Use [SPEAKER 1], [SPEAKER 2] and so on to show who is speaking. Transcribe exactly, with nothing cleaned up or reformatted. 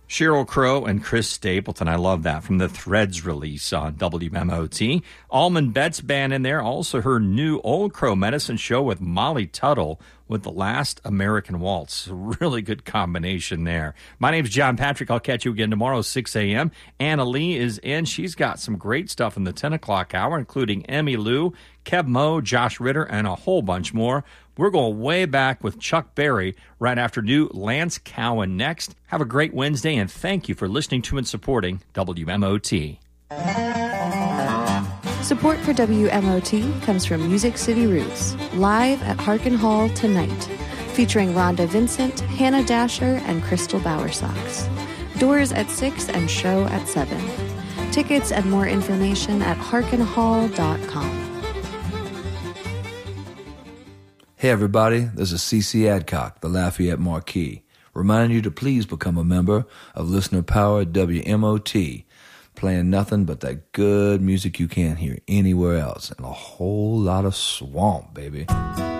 [SPEAKER 1] Sheryl Crow and Chris Stapleton. I love that from the Threads release on W M O T. Almond Betts Band in there. Also her new Old Crow Medicine show with Molly Tuttle with The Last American Waltz. Really good combination there. My name's John Patrick. I'll catch you again tomorrow, six a.m. Anna Lee is in. She's got some great stuff in the ten o'clock hour, including Emmy Lou, Kev Moe, Josh Ritter, and a whole bunch more. We're going way back with Chuck Berry right after new Lance Cowan next. Have a great Wednesday, and thank you for listening to and supporting W M O T.
[SPEAKER 2] Support for W M O T comes from Music City Roots, live at Harkin Hall tonight, featuring Rhonda Vincent, Hannah Dasher, and Crystal Bowersox. Doors at six and show at seven. Tickets and more information at harkin hall dot com.
[SPEAKER 3] Hey everybody, this is C C Adcock, the Lafayette Marquis, reminding you to please become a member of Listener Power W M O T, playing nothing but that good music you can't hear anywhere else, and a whole lot of swamp, baby.